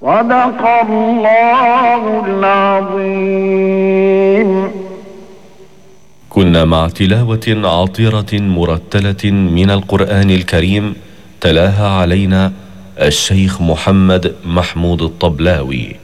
صدق الله العظيم. كنا مع تلاوة عطرة مرتلة من القرآن الكريم تلاها علينا الشيخ محمد محمود الطبلاوي.